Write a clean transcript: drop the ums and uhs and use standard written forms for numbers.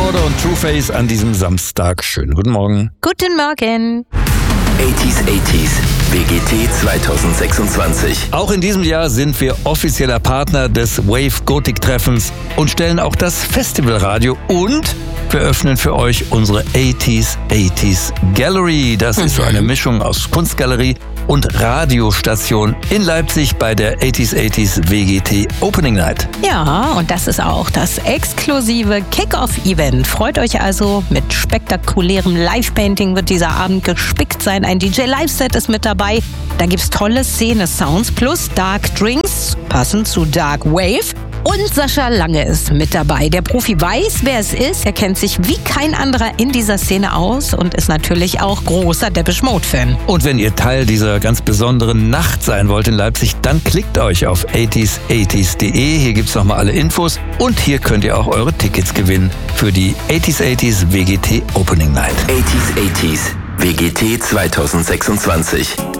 Border und Trueface an diesem Samstag. Schönen guten Morgen. Guten Morgen. 80s WGT 2026. Auch in diesem Jahr sind wir offizieller Partner des Wave Gothic Treffens und stellen auch das Festivalradio und wir öffnen für euch unsere 80s Gallery. Das ist so eine Mischung aus Kunstgalerie und Radiostation in Leipzig bei der 80s WGT Opening Night. Ja, und das ist auch das exklusive Kick-Off-Event. Freut euch also, mit spektakulärem Live-Painting wird dieser Abend gespickt sein. Ein DJ-Live-Set ist mit dabei. Da gibt's tolle Szene-Sounds plus Dark Drinks, passend zu Dark Wave. Und Sascha Lange ist mit dabei. Der Profi weiß, wer es ist. Er kennt sich wie kein anderer in dieser Szene aus und ist natürlich auch großer Depeche Mode-Fan. Und wenn ihr Teil dieser ganz besonderen Nacht sein wollt in Leipzig, dann klickt euch auf 80s.de. Hier gibt's nochmal alle Infos und hier könnt ihr auch eure Tickets gewinnen für die 80s WGT Opening Night. 80s WGT 2026.